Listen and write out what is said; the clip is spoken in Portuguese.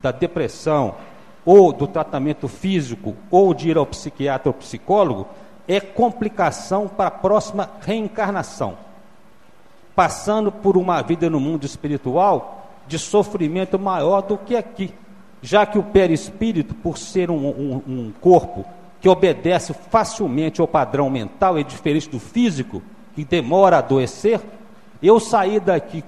da depressão, ou do tratamento físico, ou de ir ao psiquiatra ou psicólogo, é complicação para a próxima reencarnação, passando por uma vida no mundo espiritual de sofrimento maior do que aqui, já que o perispírito, por ser um corpo que obedece facilmente ao padrão mental, é diferente do físico, que demora a adoecer. Eu saí daqui